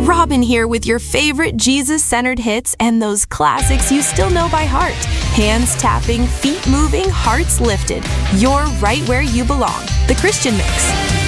Robin here with your favorite Jesus-centered hits and those classics you still know by heart. Hands tapping, feet moving, hearts lifted. You're right where you belong. The Christian Mix.